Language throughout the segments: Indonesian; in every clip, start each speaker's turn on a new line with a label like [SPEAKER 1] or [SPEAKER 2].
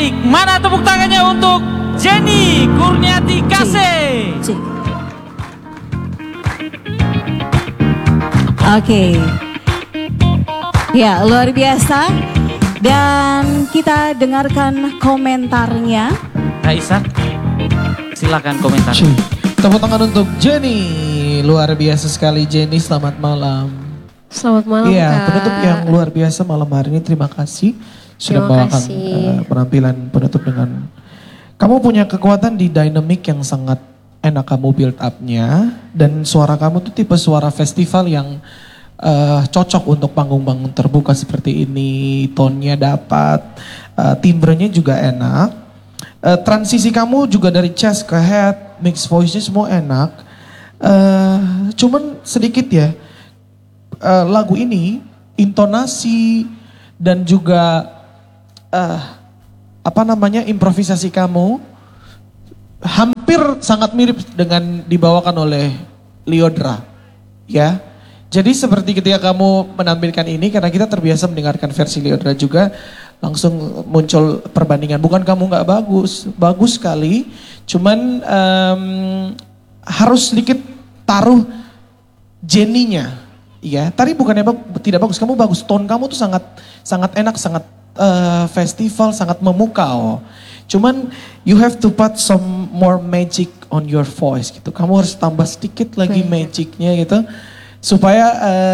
[SPEAKER 1] Baik, mana tepuk tangannya untuk Jenny Kurniati Kasih.
[SPEAKER 2] Oke. Ya, luar biasa. Dan kita dengarkan komentarnya.
[SPEAKER 1] Kak Ishak, silakan komentar.
[SPEAKER 3] Tepuk tangan untuk Jenny. Luar biasa sekali Jenny, selamat malam.
[SPEAKER 4] Selamat malam
[SPEAKER 3] Iya,
[SPEAKER 4] Kak.
[SPEAKER 3] penutup yang luar biasa malam hari ini. Terima kasih sudah
[SPEAKER 4] Terima
[SPEAKER 3] membawakan
[SPEAKER 4] kasih.
[SPEAKER 3] penampilan penutup dengan kamu punya kekuatan di dynamic yang sangat enak kamu build up-nya, dan suara kamu tuh tipe suara festival yang cocok untuk panggung-panggung terbuka seperti ini. Tone-nya dapat, timbrenya juga enak. Transisi kamu juga dari chest ke head, mix voice-nya semua enak. Cuman sedikit ya, lagu ini intonasi dan juga improvisasi kamu hampir sangat mirip dengan dibawakan oleh Lyodra, ya. Jadi seperti ketika kamu menampilkan ini, karena kita terbiasa mendengarkan versi Lyodra juga, langsung muncul perbandingan. Bukan kamu nggak bagus, bagus sekali. Cuman harus sedikit taruh Jenny-nya, ya. Tadi bukannya tidak bagus, kamu bagus. Tone kamu tuh sangat enak, sangat festival, sangat memukau. Cuman you have to put some more magic on your voice gitu. Kamu harus tambah sedikit lagi magicnya gitu. Supaya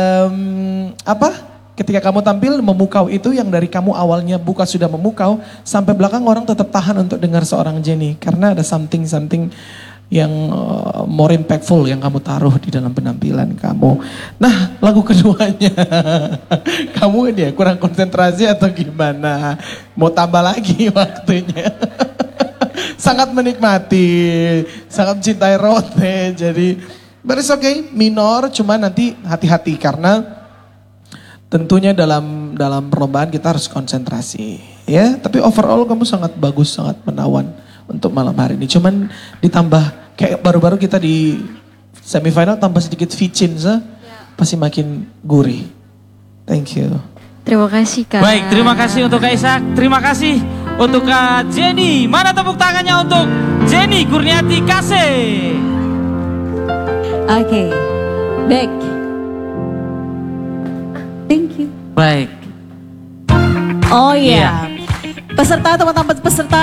[SPEAKER 3] ketika kamu tampil memukau itu yang dari kamu awalnya bukan sudah memukau, sampai belakang orang tetap tahan untuk dengar seorang Jenny. Karena ada something yang more impactful yang kamu taruh di dalam penampilan kamu. Nah, lagu keduanya, kamu ini ya kurang konsentrasi atau gimana? Mau tambah lagi waktunya? Sangat menikmati, sangat mencintai Rote, jadi but it's okay, minor, cuman nanti hati-hati karena tentunya dalam perlombaan kita harus konsentrasi, ya. Tapi overall kamu sangat bagus, sangat menawan untuk malam hari ini. Cuman ditambah kayak baru-baru kita di semifinal tambah sedikit vicin, pasti makin gurih. Thank you.
[SPEAKER 4] Terima kasih Kak.
[SPEAKER 1] Baik, terima kasih untuk Kak Ishak. Terima kasih untuk Kak Jenny. Mana tepuk tangannya untuk Jenny Kurniati Kasih.
[SPEAKER 2] Oke, baik. Thank you.
[SPEAKER 1] Baik.
[SPEAKER 2] Oh iya. Peserta, teman-teman peserta.